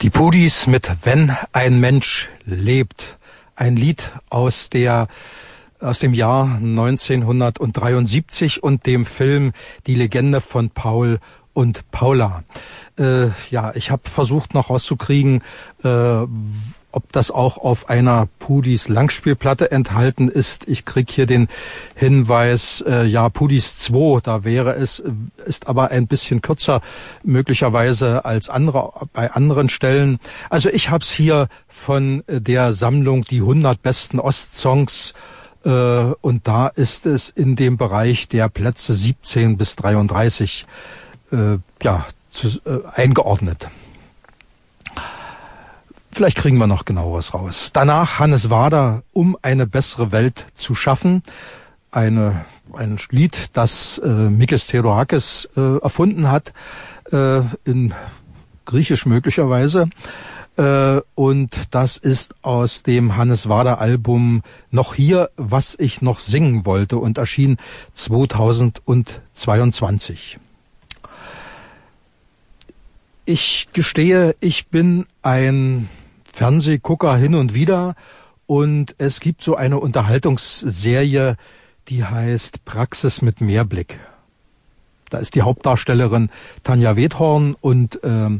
Die Pudis mit Wenn ein Mensch lebt. Ein Lied aus dem Jahr 1973 und dem Film Die Legende von Paul und Paula. Ich habe versucht noch rauszukriegen, ob das auch auf einer Pudis Langspielplatte enthalten ist. Ich krieg hier den Hinweis, Pudis 2, da wäre es, ist aber ein bisschen kürzer möglicherweise als bei anderen Stellen. Also ich habe es hier von der Sammlung Die 100 besten Ostsongs und da ist es in dem Bereich der Plätze 17 bis 33 eingeordnet. Vielleicht kriegen wir noch genaueres raus. Danach Hannes Wader, Um eine bessere Welt zu schaffen. Ein Lied, das Mikis Theodorakis erfunden hat, in Griechisch möglicherweise. Und das ist aus dem Hannes Wader Album Noch hier, was ich noch singen wollte und erschien 2022. Ich gestehe, ich bin ein Fernsehgucker hin und wieder und es gibt so eine Unterhaltungsserie, die heißt Praxis mit Mehrblick. Da ist die Hauptdarstellerin Tanja Wedhorn und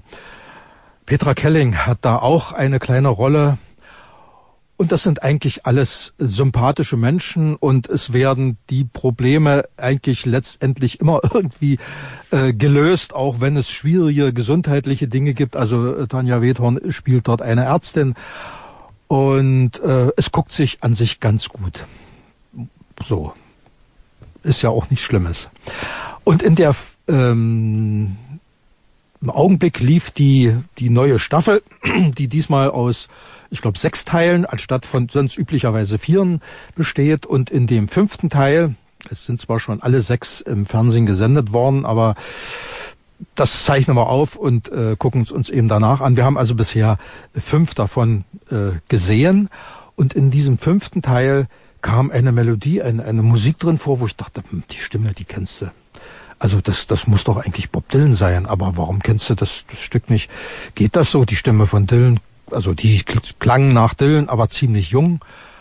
Petra Kelling hat da auch eine kleine Rolle. Und das sind eigentlich alles sympathische Menschen und es werden die Probleme eigentlich letztendlich immer irgendwie gelöst, auch wenn es schwierige gesundheitliche Dinge gibt. Also Tanja Wedhorn spielt dort eine Ärztin und es guckt sich an sich ganz gut. So, ist ja auch nichts Schlimmes. Und in der im Augenblick lief die neue Staffel, die diesmal aus, ich glaube, 6 Teilen anstatt von sonst üblicherweise 4 besteht. Und in dem 5. Teil, es sind zwar schon alle 6 im Fernsehen gesendet worden, aber das zeichnen wir auf und gucken es uns eben danach an. Wir haben also bisher 5 davon gesehen. Und in diesem 5. Teil kam eine Melodie, eine Musik drin vor, wo ich dachte, die Stimme, die kennst du. Also das muss doch eigentlich Bob Dylan sein, aber warum kennst du das Stück nicht? Geht das so, die Stimme von Dylan? Also die klang nach Dylan, aber ziemlich jung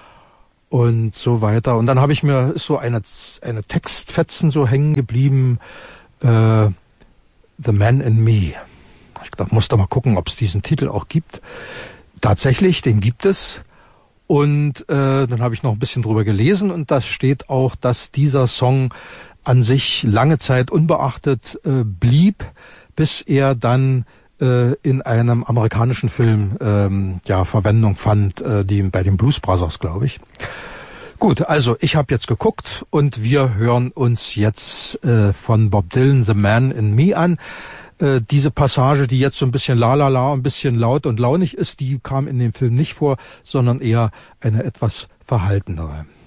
und so weiter. Und dann habe ich mir so eine Textfetzen so hängen geblieben, The Man in Me. Ich gedacht, muss doch mal gucken, ob es diesen Titel auch gibt. Tatsächlich, den gibt es. Und dann habe ich noch ein bisschen drüber gelesen und da steht auch, dass dieser Song an sich lange Zeit unbeachtet blieb, bis er dann in einem amerikanischen Film Verwendung fand, bei den Blues Brothers, glaube ich. Gut, also ich habe jetzt geguckt und wir hören uns jetzt von Bob Dylan The Man in Me an. Diese Passage, die jetzt so ein bisschen ein bisschen laut und launig ist, die kam in dem Film nicht vor, sondern eher eine etwas verhaltenere.